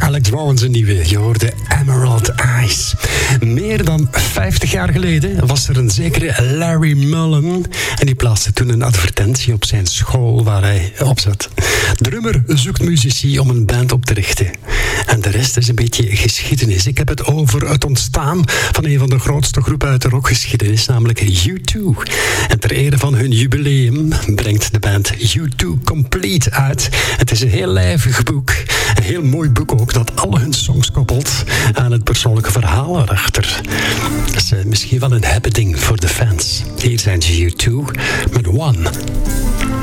Alex Vaughan zijn nieuwe. Je hoorde Emerald Eyes. Meer dan 50 jaar geleden was er een zekere Larry Mullen. En die plaatste toen een advertentie op zijn school waar hij op zat. Drummer zoekt muzici om een band op te richten. En de rest is een beetje geschiedenis. Ik heb het over het ontstaan van een van de grootste groepen uit de rockgeschiedenis, namelijk U2. En ter ere van hun jubileum brengt de band U2 Complete uit. Het is een heel lijvig boek. Een heel mooi boek ook, dat al hun songs koppelt aan het persoonlijke verhaal erachter. Dat is misschien wel een happening voor de fans. Hier zijn ze U2 met One.